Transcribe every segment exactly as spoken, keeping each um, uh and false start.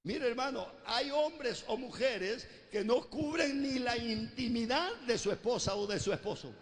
Mire, hermano, hay hombres o mujeres que no cubren ni la intimidad de su esposa o de su esposo.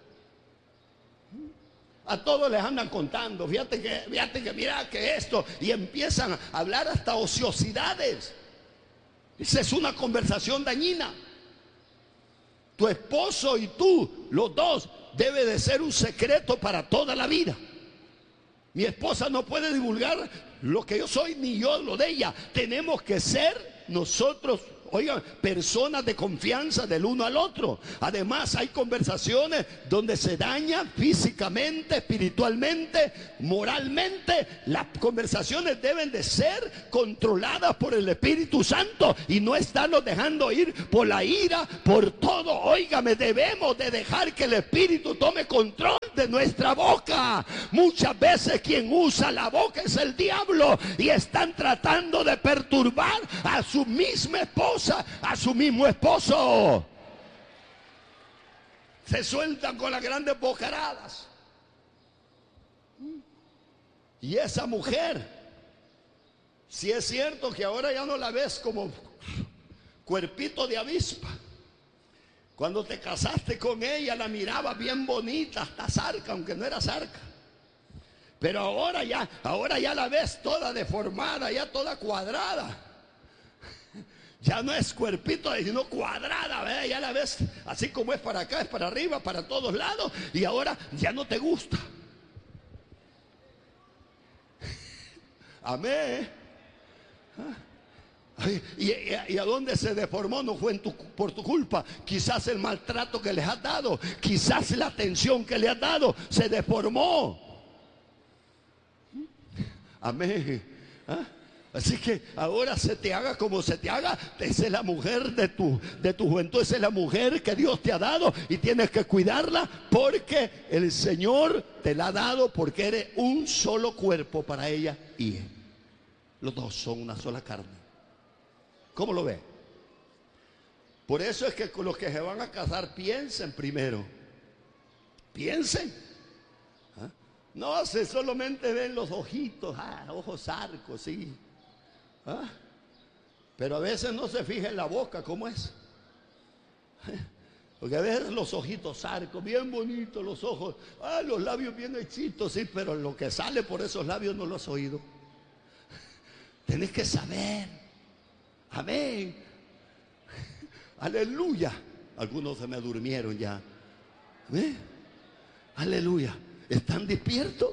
A todos les andan contando, fíjate que, fíjate que mira que esto, y empiezan a hablar hasta ociosidades. Esa es una conversación dañina. Tu esposo y tú, los dos, debe de ser un secreto para toda la vida. Mi esposa no puede divulgar lo que yo soy, ni yo lo de ella. Tenemos que ser nosotros, oigan, personas de confianza del uno al otro. Además, hay conversaciones donde se daña físicamente, espiritualmente, moralmente. Las conversaciones deben de ser controladas por el Espíritu Santo y no estarnos dejando ir por la ira, por todo. Óigame, debemos de dejar que el Espíritu tome control de nuestra boca. Muchas veces quien usa la boca es el diablo y están tratando de perturbar a su misma esposa, a su mismo esposo. Se sueltan con las grandes bocaradas. Y esa mujer, si es cierto que ahora ya no la ves como cuerpito de avispa. Cuando te casaste con ella la mirabas bien bonita, hasta zarca, aunque no era zarca. Pero ahora ya, ahora ya la ves toda deformada, ya toda cuadrada. Ya no es cuerpito, sino cuadrada, ¿verdad? Ya la ves así como es para acá, es para arriba, para todos lados. Y ahora ya no te gusta. Amén. ¿Ah? ¿Y, y, y a dónde se deformó? No fue en tu, por tu culpa. Quizás el maltrato que les has dado, quizás la atención que le has dado, se deformó. Amén. ¿Ah? Así que ahora se te haga como se te haga. Esa es la mujer de tu, de tu juventud. Esa es la mujer que Dios te ha dado y tienes que cuidarla porque el Señor te la ha dado, porque eres un solo cuerpo para ella y él. Los dos son una sola carne. ¿Cómo lo ve? Por eso es que con los que se van a casar piensen primero. Piensen. ¿Ah? No se solamente ven los ojitos, ah, ojos arcos, sí. ¿Ah? Pero a veces no se fija en la boca, ¿cómo es? Porque a veces los ojitos arcos, bien bonitos los ojos, ah, los labios bien hechitos, sí, pero lo que sale por esos labios no lo has oído. Tenés que saber. Amén. Aleluya. Algunos se me durmieron ya. ¿Eh? Aleluya. ¿Están despiertos?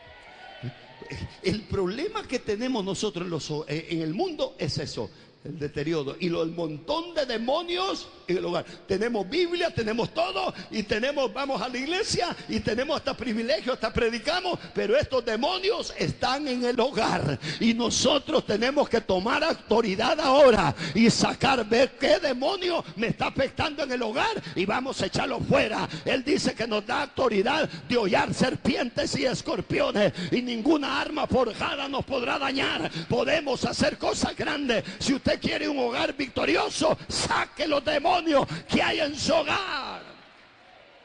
El problema que tenemos nosotros en, los, en el mundo es eso, el deterioro y lo, el montón de demonios en el hogar. Tenemos Biblia, tenemos todo y tenemos, vamos a la iglesia y tenemos hasta privilegios, hasta predicamos, pero estos demonios están en el hogar y nosotros tenemos que tomar autoridad ahora y sacar, ver qué demonio me está afectando en el hogar y vamos a echarlo fuera. Él dice que nos da autoridad de hollar serpientes y escorpiones y ninguna arma forjada nos podrá dañar. Podemos hacer cosas grandes. Si usted quiere un hogar victorioso, saque los demonios que hay en su hogar.